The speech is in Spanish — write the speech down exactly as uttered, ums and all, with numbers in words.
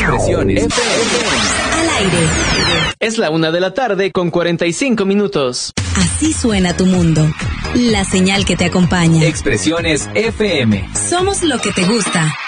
Expresiones F M. Al aire. Es la una de la tarde con cuarenta y cinco minutos. Así suena tu mundo. La señal que te acompaña. Expresiones F M. Somos lo que te gusta.